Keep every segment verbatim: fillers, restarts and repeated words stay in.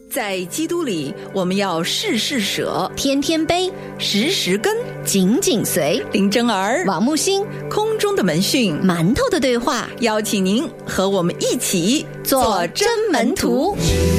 在基督里，我们要事事舍， 天天悲， 时时跟， 紧紧随。 林真儿、 王木星， 空中的门讯， 馒头的对话， 邀请您和我们一起做真门徒。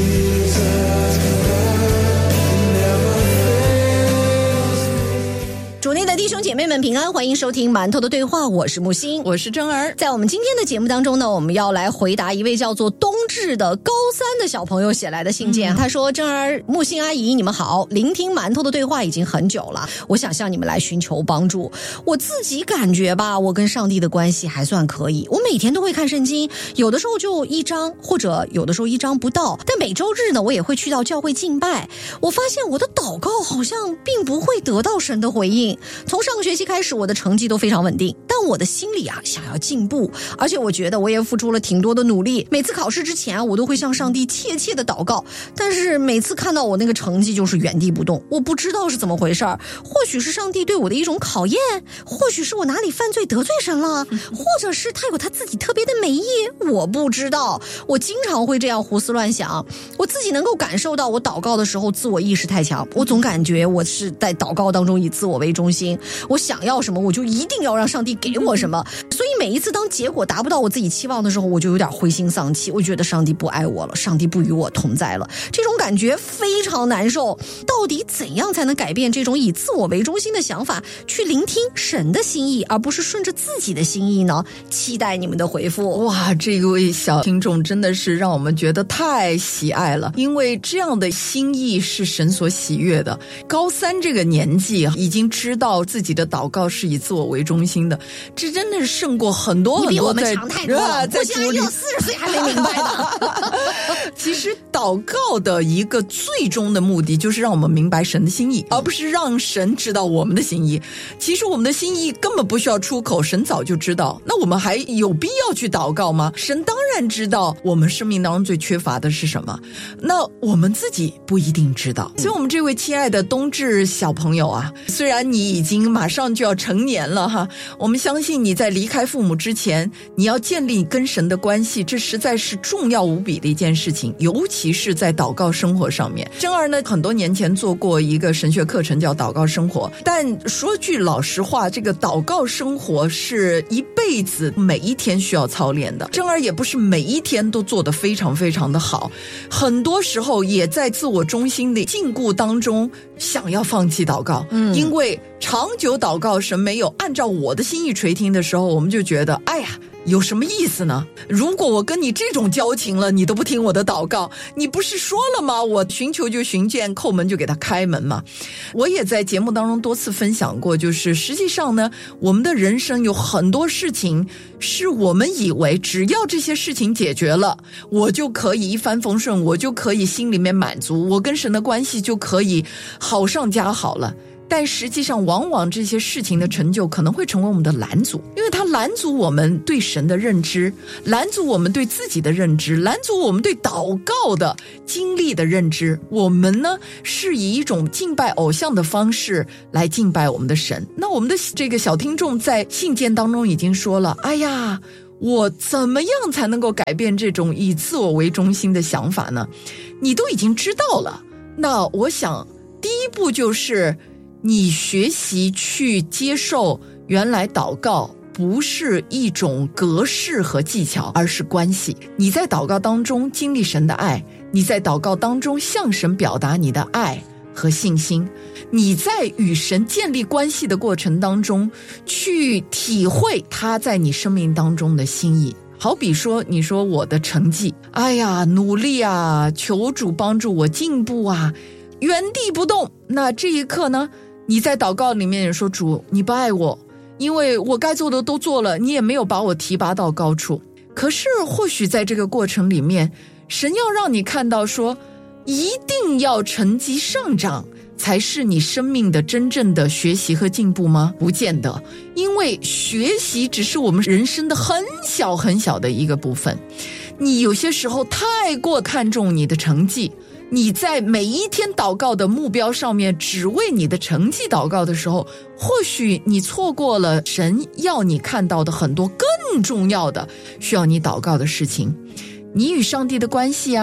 主内的弟兄姐妹们平安，欢迎收听馒头的对话，我是木星， 我是真儿。 在我们今天的节目当中呢，我们要来回答一位叫做冬至的高三的小朋友写来的信件。嗯、他说：真儿、木星阿姨，你们好，聆听馒头的对话已经很久了，我想向你们来寻求帮助。我自己感觉吧，我跟上帝的关系还算可以，我每天都会看圣经，有的时候就一章，或者有的时候一章不到，但每周日呢，我也会去到教会敬拜。我发现我的祷告好像并不会得到神的回应。从上个学期开始，我的成绩都非常稳定，但我的心里啊想要进步，而且我觉得我也付出了挺多的努力。每次考试之前啊，我都会向上帝切切的祷告，但是每次看到我那个成绩就是原地不动，我不知道是怎么回事儿。或许是上帝对我的一种考验，或许是我哪里犯罪得罪神了，或者是他有他自己特别的美意，我不知道。我经常会这样胡思乱想，我自己能够感受到我祷告的时候自我意识太强，我总感觉我是在祷告当中以自我为中心，我想要什么我就一定要让上帝给我什么，所以每一次当结果达不到我自己期望的时候，我就有点灰心丧气，我觉得上帝不爱我了，上帝不与我同在了，这种感觉非常难受。到底怎样才能改变这种以自我为中心的想法，去聆听神的心意，而不是顺着自己的心意呢？期待你们的回复。 哇，这位小听众真的是让我们觉得太喜爱了，因为这样的心意是神所喜悦的。高三这个年纪已经知道自己的祷告是以自我为中心的，这真的是胜过很多很多。 你比我们强太多了， 在主里四十岁还没明白呢。 其实祷告的一个最终的目的就是让我们明白神的心意，而不是让神知道我们的心意。其实我们的心意根本不需要出口，神早就知道，那我们还有必要去祷告吗？神当然知道我们生命当中最缺乏的是什么，那我们自己不一定知道。所以我们这位亲爱的冬至小朋友啊，虽然你已经马上就要成年了哈，我们相信你在离开父母之前，你要建立跟神的关系，这实在是重要无比的一件事情，尤其是在祷告生活上面。真儿呢，很多年前做过一个神学课程叫祷告生活，但说句老实话，这个祷告生活是一辈子每一天需要操练的。真儿也不是每一天都做得非常非常的好，很多时候也在自我中心的禁锢当中想要放弃祷告，嗯，因为长久祷告神没有按照我的心意垂听的时候，我们就觉得哎呀，有什么意思呢？如果我跟你这种交情了，你都不听我的祷告，你不是说了吗？我寻求就寻见，叩门就给他开门嘛。我也在节目当中多次分享过，就是实际上呢，我们的人生有很多事情是我们以为只要这些事情解决了，我就可以一帆风顺，我就可以心里面满足，我跟神的关系就可以好上加好了。但实际上往往这些事情的成就可能会成为我们的拦阻，因为它拦阻我们对神的认知，拦阻我们对自己的认知，拦阻我们对祷告的经历的认知。我们呢是以一种敬拜偶像的方式来敬拜我们的神。那我们的这个小听众在信件当中已经说了，哎呀，我怎么样才能够改变这种以自我为中心的想法呢？你都已经知道了，那我想第一步就是你学习去接受原来祷告不是一种格式和技巧，而是关系。你在祷告当中经历神的爱，你在祷告当中向神表达你的爱和信心，你在与神建立关系的过程当中去体会他在你生命当中的心意。好比说，你说我的成绩，哎呀，努力啊，求主帮助我进步啊，原地不动。那这一刻呢，你在祷告里面也说，主，你不爱我，因为我该做的都做了，你也没有把我提拔到高处。可是或许在这个过程里面，神要让你看到说，一定要成绩上涨才是你生命的真正的学习和进步吗？不见得，因为学习只是我们人生的很小很小的一个部分。你有些时候太过看重你的成绩，你在每一天祷告的目标上面只为你的成绩祷告的时候，或许你错过了神要你看到的很多更重要的需要你祷告的事情。你与上帝的关系啊，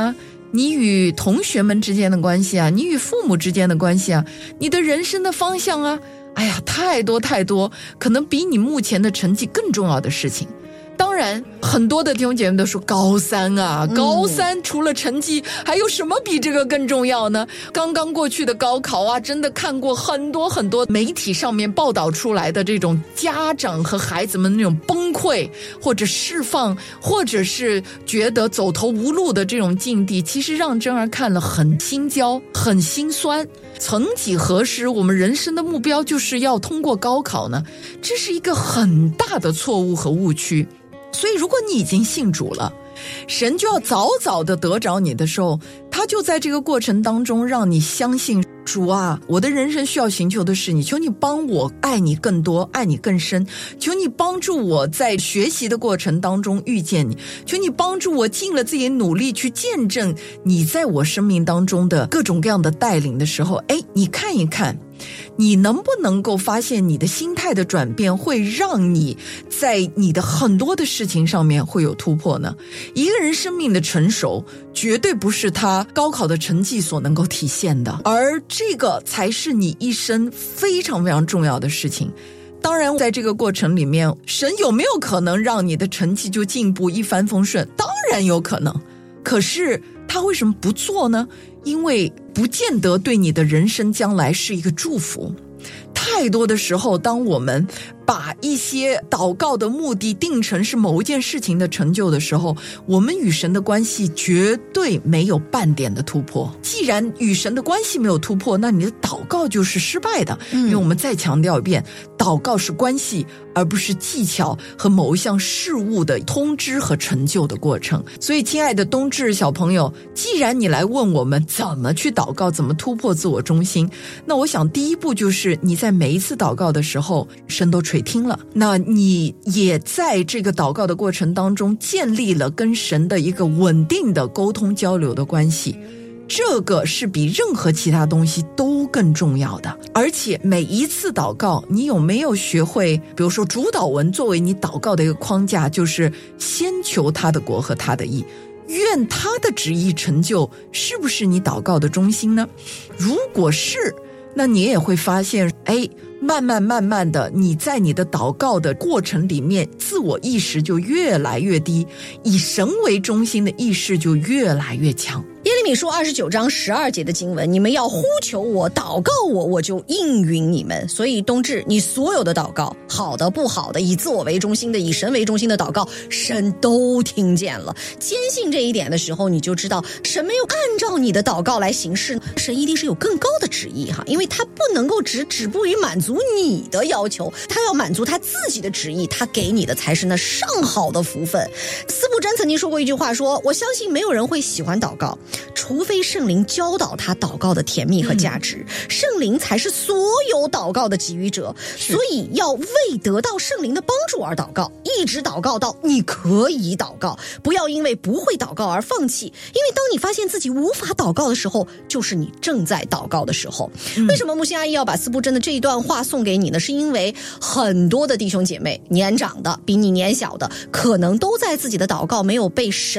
你与同学们之间的关系啊，你与父母之间的关系啊，你的人生的方向啊，哎呀，太多太多，可能比你目前的成绩更重要的事情。当然很多的弟兄姐妹都说高三啊，高三除了成绩还有什么比这个更重要呢？刚刚过去的高考啊，真的看过很多很多媒体上面报道出来的这种家长和孩子们那种崩溃或者释放，或者是觉得走投无路的这种境地，其实让珍儿看了很心焦很心酸。曾几何时我们人生的目标就是要通过高考呢？这是一个很大的错误和误区。所以如果你已经信主了，神就要早早的得着你的时候，他就在这个过程当中让你相信，主啊，我的人生需要寻求的是你，求你帮我爱你更多，爱你更深，求你帮助我在学习的过程当中遇见你，求你帮助我尽了自己努力去见证你在我生命当中的各种各样的带领的时候，哎，你看一看你能不能够发现你的心态的转变会让你在你的很多的事情上面会有突破呢？一个人生命的成熟绝对不是他高考的成绩所能够体现的，而这个才是你一生非常非常重要的事情。当然在这个过程里面，神有没有可能让你的成绩就进步一帆风顺？当然有可能，可是他为什么不做呢？因为不见得对你的人生将来是一个祝福。太多的时候，当我们把一些祷告的目的定成是某一件事情的成就的时候，我们与神的关系绝对没有半点的突破。既然与神的关系没有突破，那你的祷告就是失败的。因为我们再强调一遍，祷告是关系，而不是技巧和某一项事物的通知和成就的过程。所以亲爱的冬至小朋友，既然你来问我们怎么去祷告，怎么突破自我中心，那我想第一步就是你在每一次祷告的时候，神都垂听了，那你也在这个祷告的过程当中建立了跟神的一个稳定的沟通交流的关系，这个是比任何其他东西都更重要的。而且每一次祷告，你有没有学会，比如说主祷文作为你祷告的一个框架，就是先求他的国和他的义，愿他的旨意成就，是不是你祷告的中心呢？如果是，那你也会发现，哎，慢慢慢慢的，你在你的祷告的过程里面，自我意识就越来越低，以神为中心的意识就越来越强。 耶利米书二十九章十二节的经文，你们要呼求我，祷告我，我就应允你们。所以冬至，你所有的祷告，好的不好的，以自我为中心的，以神为中心的祷告，神都听见了。坚信这一点的时候，你就知道神没有按照你的祷告来行事，神一定是有更高的旨意哈，因为他不能够只止步于满足你的要求，他要满足他自己的旨意，他给你的才是那上好的福分。司布真曾经说过一句话，说我相信没有人会喜欢祷告，除非圣灵教导他祷告的甜蜜和价值，嗯、圣灵才是所有祷告的给予者，所以要为得到圣灵的帮助而祷告，一直祷告到你可以祷告，不要因为不会祷告而放弃，因为当你发现自己无法祷告的时候，就是你正在祷告的时候。嗯、为什么木星阿姨要把司布真的这一段话送给你呢？是因为很多的弟兄姐妹，年长的比你年小的，可能都在自己的祷告没有被神